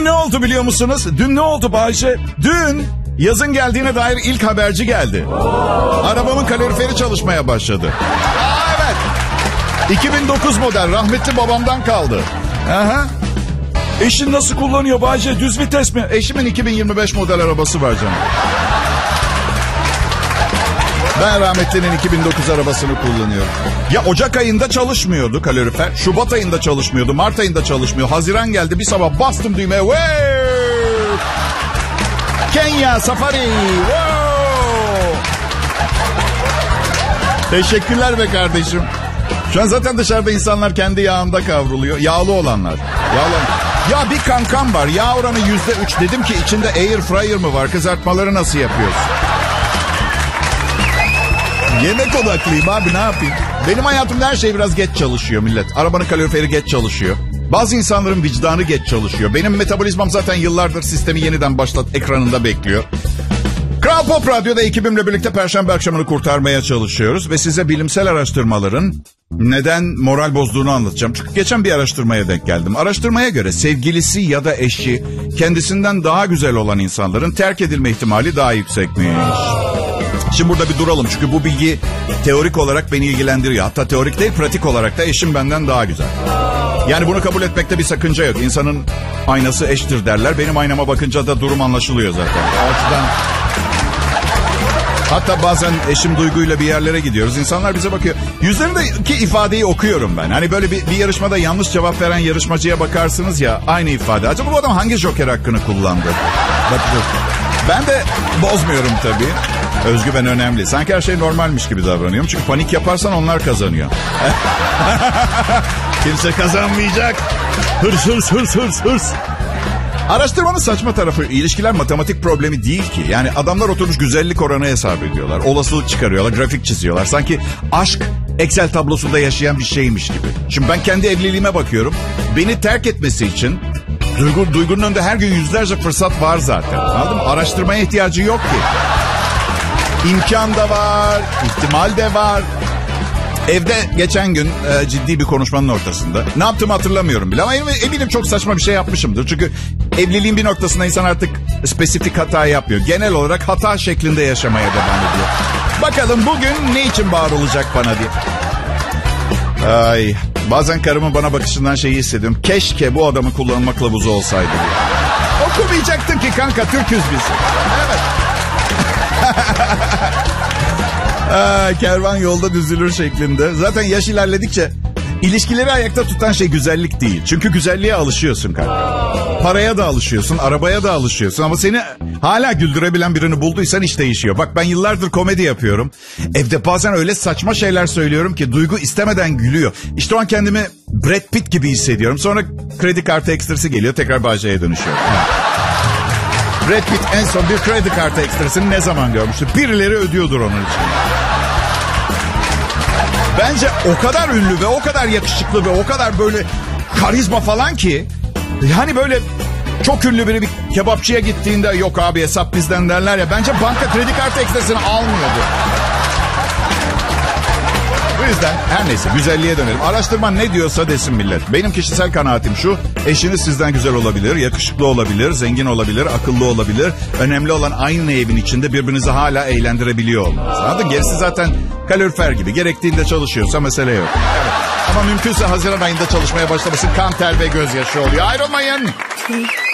ne oldu biliyor musunuz? Dün ne oldu Bayce? Dün yazın geldiğine dair ilk haberci geldi. Arabamın kaloriferi çalışmaya başladı. Evet. 2009 model, rahmetli babamdan kaldı. Aha. Eşin nasıl kullanıyor Bayce? Düz vites mi? Eşimin 2025 model arabası var canım. Ben rahmetlinin 2009 arabasını kullanıyorum. Ya Ocak ayında çalışmıyordu kalorifer. Şubat ayında çalışmıyordu. Mart ayında çalışmıyor. Haziran geldi, bir sabah bastım düğmeye. Kenya Safari. Teşekkürler be kardeşim. Şu an zaten dışarıda insanlar kendi yağında kavruluyor. Yağlı olanlar. Ya bir kankam var. Yağ oranı %3. Dedim ki içinde air fryer mı var? Kızartmaları nasıl yapıyorsun? Yemek odaklıyım abi, ne yapayım? Benim hayatımda her şey biraz geç çalışıyor millet. Arabanın kaloriferi geç çalışıyor. Bazı insanların vicdanı geç çalışıyor. Benim metabolizmam zaten yıllardır sistemi yeniden başlat ekranında bekliyor. Kral Pop Radyo'da ekibimle birlikte Perşembe akşamını kurtarmaya çalışıyoruz. Ve size bilimsel araştırmaların neden moral bozduğunu anlatacağım. Çünkü geçen bir araştırmaya denk geldim. Araştırmaya göre sevgilisi ya da eşi kendisinden daha güzel olan insanların terk edilme ihtimali daha yüksekmiş. Şimdi burada bir duralım çünkü bu bilgi teorik olarak beni ilgilendiriyor. Hatta teorik değil, pratik olarak da eşim benden daha güzel. Yani bunu kabul etmekte bir sakınca yok. İnsanın aynası eştir derler. Benim aynama bakınca da durum anlaşılıyor zaten. O açıdan... Hatta bazen eşim Duygu'yla bir yerlere gidiyoruz. İnsanlar bize bakıyor. Yüzlerindeki ifadeyi okuyorum ben. Hani böyle bir yarışmada yanlış cevap veren yarışmacıya bakarsınız ya, aynı ifade. Acaba bu adam hangi joker hakkını kullandı? Ben de bozmuyorum tabii. Özgüven önemli. Sanki her şey normalmiş gibi davranıyorum. Çünkü panik yaparsan onlar kazanıyor. Kimse kazanmayacak. Hırs. Araştırmanın saçma tarafı, ilişkiler matematik problemi değil ki. Yani adamlar oturmuş güzellik oranı hesap ediyorlar. Olasılık çıkarıyorlar, grafik çiziyorlar. Sanki aşk Excel tablosunda yaşayan bir şeymiş gibi. Şimdi ben kendi evliliğime bakıyorum. Beni terk etmesi için Duygu'nun önünde her gün yüzlerce fırsat var zaten. Anladın mı? Araştırmaya ihtiyacı yok ki. İmkan da var, ihtimal de var. Evde geçen gün ciddi bir konuşmanın ortasında. Ne yaptığımı hatırlamıyorum bile ama eminim çok saçma bir şey yapmışımdır. Çünkü evliliğin bir noktasında insan artık spesifik hata yapmıyor. Genel olarak hata şeklinde yaşamaya devam ediyor. Bakalım bugün ne için bağırılacak bana diye. Ay, bazen karımın bana bakışından şeyi hissediyorum. Keşke bu adamı kullanma kılavuzu olsaydı diye. Okumayacaktın ki kanka, Türküz biz. Evet. Kervan yolda düzülür şeklinde. Zaten yaş ilerledikçe ilişkileri ayakta tutan şey güzellik değil. Çünkü güzelliğe alışıyorsun kanka. Paraya da alışıyorsun, arabaya da alışıyorsun. Ama seni hala güldürebilen birini bulduysan iş değişiyor. Bak ben yıllardır komedi yapıyorum. Evde bazen öyle saçma şeyler söylüyorum ki Duygu istemeden gülüyor. İşte o an kendimi Brad Pitt gibi hissediyorum. Sonra kredi kartı ekstrası geliyor, tekrar Bayce'ye dönüşüyor. Brad Pitt en son bir kredi kartı ekstrasını ne zaman görmüştü? Birileri ödüyordur onun için. Bence o kadar ünlü ve o kadar yakışıklı ve o kadar böyle karizma falan ki... Hani böyle çok ünlü biri bir kebapçıya gittiğinde yok abi hesap bizden derler ya. Bence banka kredi kartı ekstrasını almıyordu. Bu yüzden her neyse güzelliğe dönelim. Araştırma ne diyorsa desin millet. Benim kişisel kanaatim şu: eşiniz sizden güzel olabilir, yakışıklı olabilir, zengin olabilir, akıllı olabilir. Önemli olan aynı evin içinde birbirinizi hala eğlendirebiliyor olmanız. Anladın? Gerisi zaten kalorifer gibi. Gerektiğinde çalışıyorsa mesele yok. Evet. Ama mümkünse Haziran ayında çalışmaya başlamasın, kan, ter ve gözyaşı oluyor. Ayrılmayın.